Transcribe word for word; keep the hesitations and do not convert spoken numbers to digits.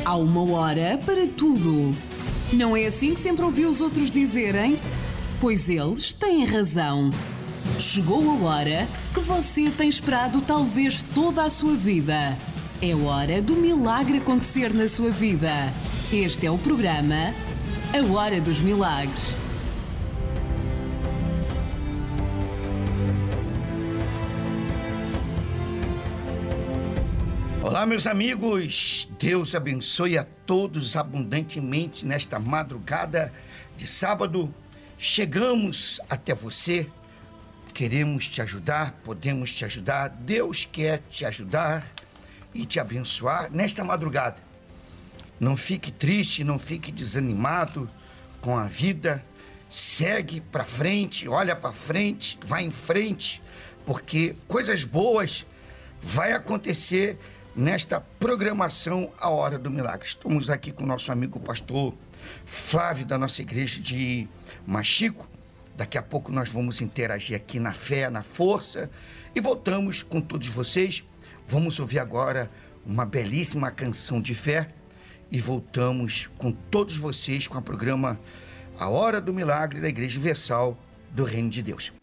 Há uma hora para tudo. Não é assim que sempre ouvi os outros dizerem? Pois eles têm razão. Chegou a hora que você tem esperado talvez toda a sua vida. É hora do milagre acontecer na sua vida. Este é o programa A Hora dos Milagres. Olá, meus amigos, Deus abençoe a todos abundantemente nesta madrugada de sábado. Chegamos até você, queremos te ajudar, podemos te ajudar, Deus quer te ajudar e te abençoar nesta madrugada. Não fique triste, não fique desanimado com a vida, segue para frente, olha para frente, vai em frente, porque coisas boas vai acontecer nesta programação A Hora do Milagre. Estamos aqui com o nosso amigo pastor Flávio, da nossa igreja de Machico. Daqui a pouco nós vamos interagir aqui na fé, na força, e voltamos com todos vocês. Vamos ouvir agora uma belíssima canção de fé e voltamos com todos vocês com o programa A Hora do Milagre da Igreja Universal do Reino de Deus.